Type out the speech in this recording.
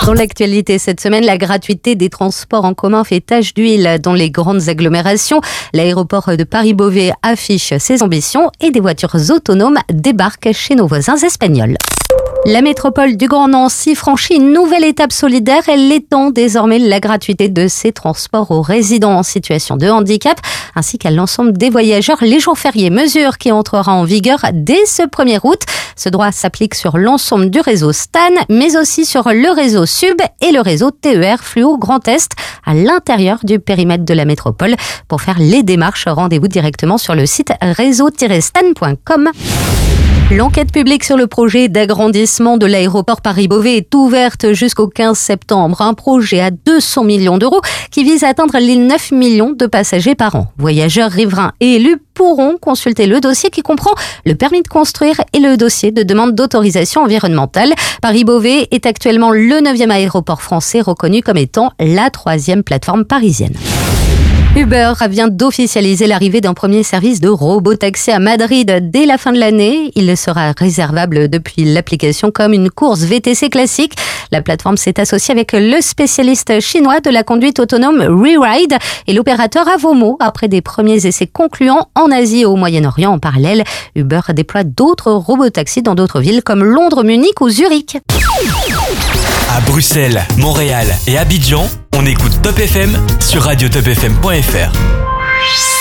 Dans l'actualité cette semaine, la gratuité des transports en commun fait tache d'huile dans les grandes agglomérations. L'aéroport de Paris-Beauvais affiche ses ambitions et des voitures autonomes débarquent chez nos voisins espagnols. La métropole du Grand Nancy franchit une nouvelle étape solidaire. Elle étend désormais la gratuité de ses transports aux résidents en situation de handicap ainsi qu'à l'ensemble des voyageurs les jours fériés. Mesure qui entrera en vigueur dès ce 1er août. Ce droit s'applique sur l'ensemble du réseau STAN, mais aussi sur le réseau SUB et le réseau TER Fluo Grand Est à l'intérieur du périmètre de la métropole. Pour faire les démarches, rendez-vous directement sur le site réseau-stan.com. L'enquête publique sur le projet d'agrandissement de l'aéroport Paris-Beauvais est ouverte jusqu'au 15 septembre. Un projet à 200 millions d'euros qui vise à atteindre les 9 millions de passagers par an. Voyageurs, riverains et élus pourront consulter le dossier qui comprend le permis de construire et le dossier de demande d'autorisation environnementale. Paris-Beauvais est actuellement le 9e aéroport français reconnu comme étant la 3e plateforme parisienne. Uber vient d'officialiser l'arrivée d'un premier service de robotaxi à Madrid dès la fin de l'année. Il sera réservable depuis l'application comme une course VTC classique. La plateforme s'est associée avec le spécialiste chinois de la conduite autonome WeRide et l'opérateur Avomo. Après des premiers essais concluants en Asie et au Moyen-Orient en parallèle, Uber déploie d'autres robotaxis dans d'autres villes comme Londres, Munich ou Zurich. À Bruxelles, Montréal et Abidjan, on écoute Top FM sur radiotopfm.fr.